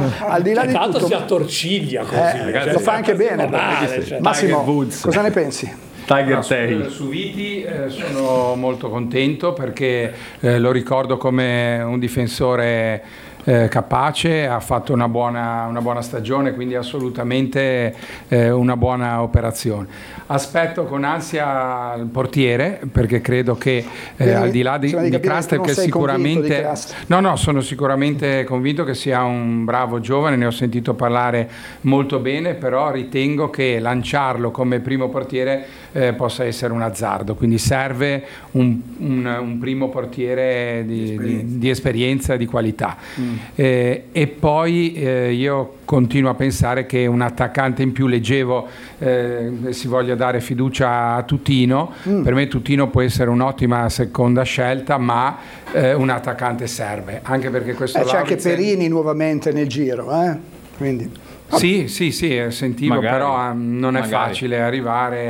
al di là di tanto tutto si attorciglia così, lo fa anche bene. Massimo, cosa ne pensi? Su Viti sono molto contento perché lo ricordo come un difensore capace, ha fatto una buona stagione, quindi assolutamente una buona operazione. Aspetto con ansia il portiere, perché credo che al di là di Kraster, che sicuramente sono sicuramente convinto che sia un bravo giovane, ne ho sentito parlare molto bene, però ritengo che lanciarlo come primo portiere possa essere un azzardo, quindi serve un primo portiere di esperienza, di qualità. E poi io continuo a pensare che un attaccante in più, leggevo si voglia dare fiducia a Tutino. Per me Tutino può essere un'ottima seconda scelta, ma un attaccante serve, anche perché questo c'è anche Perini nuovamente nel giro, quindi sì, sentivo, magari, però non è facile arrivare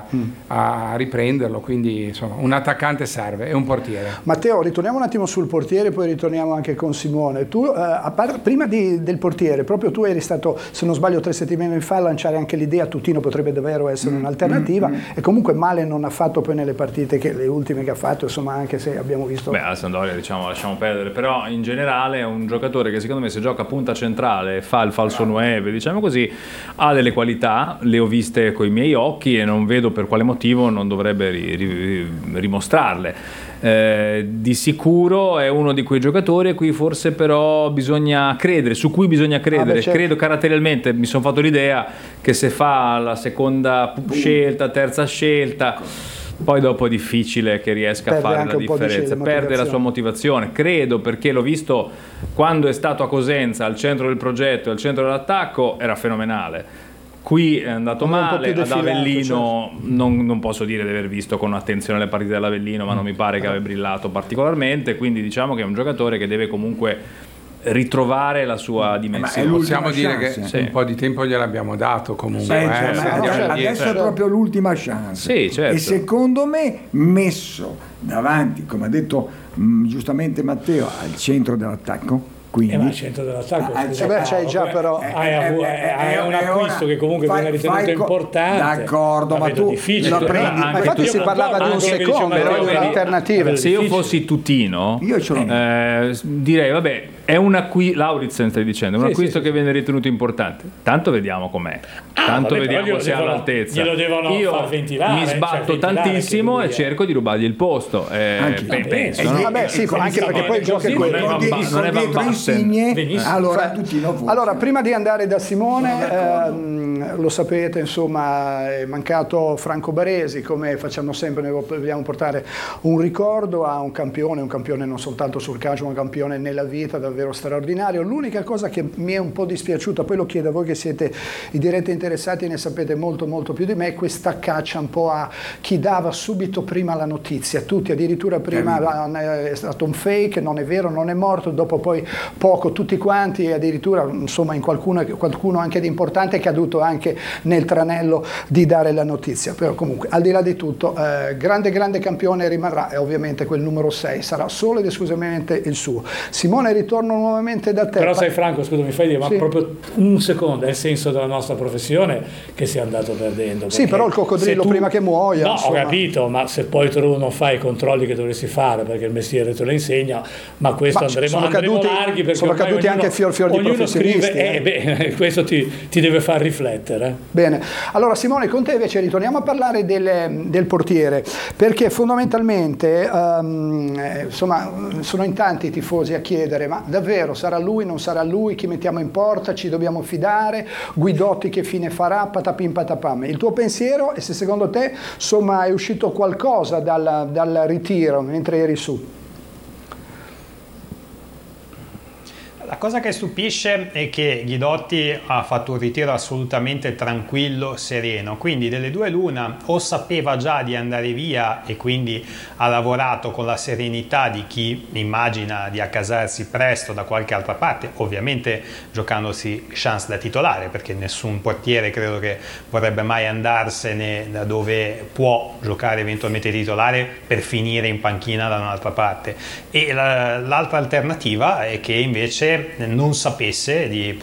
a riprenderlo, quindi insomma un attaccante serve e un portiere. Matteo, ritorniamo un attimo sul portiere, poi ritorniamo anche con Simone. Tu, prima del portiere, proprio tu eri stato, se non sbaglio 3 settimane fa, a lanciare anche l'idea Tutino potrebbe davvero essere un'alternativa, e comunque male non ha fatto poi nelle partite, le ultime che ha fatto, insomma, anche se abbiamo visto... Alla Sampdoria lasciamo perdere, però in generale è un giocatore che secondo me, se gioca punta centrale, fa il falso 9, diciamo così, ha delle qualità, le ho viste coi miei occhi e non vedo per quale motivo non dovrebbe rimostrarle. Di sicuro è uno di quei giocatori a cui forse però bisogna credere, su cui bisogna credere. Certo. Credo caratterialmente, mi sono fatto l'idea che se fa la seconda scelta, terza scelta, poi dopo è difficile che riesca a fare la differenza, perde la sua motivazione, credo, perché l'ho visto quando è stato a Cosenza al centro del progetto e al centro dell'attacco, era fenomenale. Qui è andato male, ad Avellino certo. non posso dire di aver visto con attenzione le partite dell'Avellino, ma non mi pare che abbia brillato particolarmente, quindi diciamo che è un giocatore che deve comunque ritrovare la sua dimensione. Possiamo dire che un po' di tempo gliel'abbiamo dato comunque. Adesso è proprio l'ultima chance. Sì, certo. E secondo me messo davanti, come ha detto giustamente Matteo, al centro dell'attacco. Quindi, ma al centro dell'attacco c'hai già però è un acquisto che comunque viene ritenuto importante. D'accordo, ma tu lo prendi. Infatti si parlava di un secondo, di un'alternativa. Se io fossi Tutino, direi vabbè, è un acquisto, Lauritsen stai dicendo, è un acquisto che viene ritenuto importante. Tanto vediamo com'è, tanto vediamo se è all'altezza. Io far ventilare, mi sbatto tantissimo e cerco di rubargli il posto. Penso, no? Vabbè, sì, anche perché poi il gioco è quello. Non è allora, prima di andare da Simone, lo sapete, insomma, è mancato Franco Baresi, come facciamo sempre, noi vogliamo portare un ricordo a un campione non soltanto sul calcio, ma un campione nella vita, davvero straordinario. L'unica cosa che mi è un po' dispiaciuta, poi lo chiedo a voi che siete i diretti interessati, ne sapete molto più di me, è questa caccia un po' a chi dava subito prima la notizia, tutti addirittura prima è stato un fake, non è vero, non è morto, dopo poi poco tutti quanti, e addirittura insomma in qualcuno anche di importante è caduto anche nel tranello di dare la notizia. Però comunque al di là di tutto grande campione rimarrà, e ovviamente quel numero 6 sarà solo ed esclusivamente il suo. Simone, ritorno nuovamente da te. Però sai Franco, scusa, mi fai dire, ma proprio un secondo, è il senso della nostra professione che si è andato perdendo. Sì, però il coccodrillo prima che muoia. No, insomma. ho capito, ma se poi tu non fai i controlli che dovresti fare, perché il mestiere te lo insegna, ma questo andremo larghi, perché sono caduti anche fior di professionisti. Scrive, questo ti deve far riflettere. Bene, allora Simone, con te invece ritorniamo a parlare del portiere, perché fondamentalmente insomma sono in tanti i tifosi a chiedere, ma davvero sarà lui, non sarà lui, chi mettiamo in porta, ci dobbiamo fidare, Guidotti che fine farà, patapim patapam. Il tuo pensiero, e se secondo te insomma è uscito qualcosa dal ritiro mentre eri su? La cosa che stupisce è che Guidotti ha fatto un ritiro assolutamente tranquillo, sereno, quindi delle due l'una, o sapeva già di andare via e quindi ha lavorato con la serenità di chi immagina di accasarsi presto da qualche altra parte, ovviamente giocandosi chance da titolare, perché nessun portiere credo che vorrebbe mai andarsene da dove può giocare eventualmente titolare per finire in panchina da un'altra parte. E l'altra alternativa è che invece non sapesse di